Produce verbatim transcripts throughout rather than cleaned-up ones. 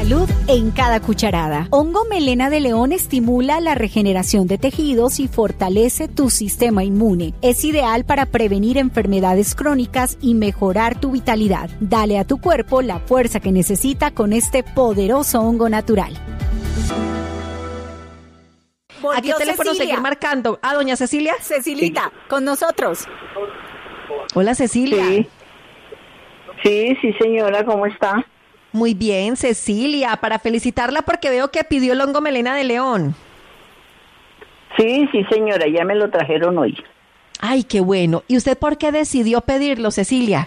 Salud en cada cucharada. Hongo melena de león estimula la regeneración de tejidos y fortalece tu sistema inmune. Es ideal para prevenir enfermedades crónicas y mejorar tu vitalidad. Dale a tu cuerpo la fuerza que necesita con este poderoso hongo natural. ¿A qué teléfono Cecilia? Seguir marcando? ¿A doña Cecilia? Cecilita, sí. Con nosotros. Hola, Cecilia. Sí. sí, sí, señora, ¿cómo está? Muy bien, Cecilia, para felicitarla porque veo que pidió el hongo melena de león. Sí, sí, señora, ya me lo trajeron hoy. Ay, qué bueno. ¿Y usted por qué decidió pedirlo, Cecilia?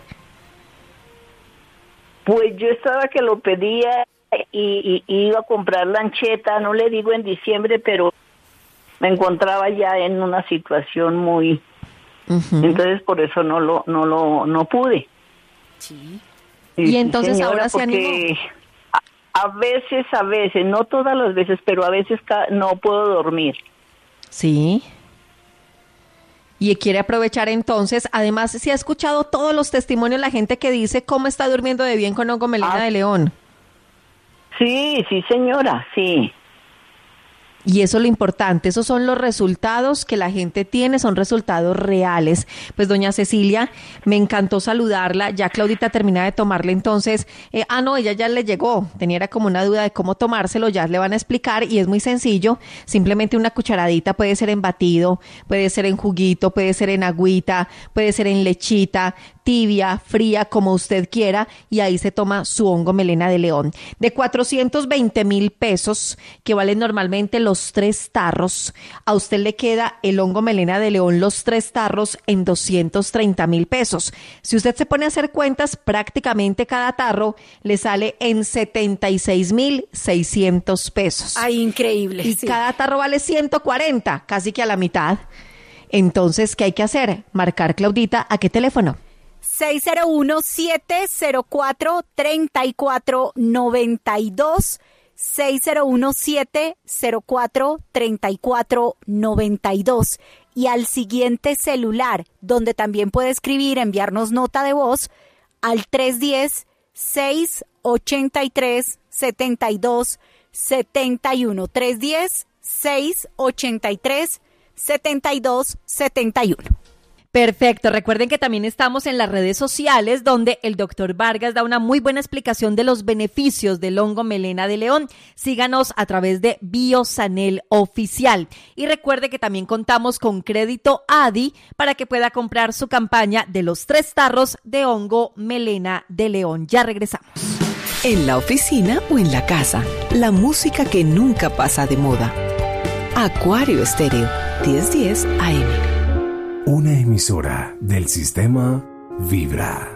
Pues yo estaba que lo pedía y, y, y iba a comprar lancheta, no le digo en diciembre, pero me encontraba ya en una situación muy... Uh-huh. Entonces por eso no lo no lo no pude. Sí. Y, y entonces señora, ahora se animó. A, a veces, a veces, no todas las veces, pero a veces ca- no puedo dormir. Sí. Y quiere aprovechar entonces, además, si ha escuchado todos los testimonios, la gente que dice cómo está durmiendo de bien con hongo melena ah. de león. Sí, sí, señora, sí. Y eso es lo importante, esos son los resultados que la gente tiene, son resultados reales. Pues doña Cecilia, me encantó saludarla, ya Claudita termina de tomarle entonces, eh, ah no, ella ya le llegó, tenía como una duda de cómo tomárselo, ya le van a explicar y es muy sencillo, simplemente una cucharadita, puede ser en batido, puede ser en juguito, puede ser en agüita, puede ser en lechita, tibia, fría, como usted quiera, y ahí se toma su hongo melena de león. De cuatrocientos veinte mil pesos, que valen normalmente los tres tarros, a usted le queda el hongo melena de león, los tres tarros, en doscientos treinta mil pesos. Si usted se pone a hacer cuentas, prácticamente cada tarro le sale en setenta y seis mil seiscientos pesos. Ay, increíble. Y sí. Cada tarro vale ciento cuarenta, casi que a la mitad. Entonces, ¿qué hay que hacer? Marcar, Claudita, ¿a qué teléfono? seis cero uno, siete cero cuatro, tres cuatro nueve dos, seis cero uno, siete cero cuatro, tres cuatro nueve dos. Y al siguiente celular, donde también puede escribir, enviarnos nota de voz, al tres uno cero, seis ocho tres, siete dos siete uno. tres uno cero, seis ocho tres, siete dos siete uno. Perfecto, recuerden que también estamos en las redes sociales donde el doctor Vargas da una muy buena explicación de los beneficios del hongo melena de león. Síganos a través de Biosanel Oficial. Y recuerde que también contamos con Crédito Adi para que pueda comprar su campaña de los tres tarros de hongo melena de león. Ya regresamos. En la oficina o en la casa, la música que nunca pasa de moda. Acuario Estéreo, diez diez A M. Una emisora del sistema Vibra.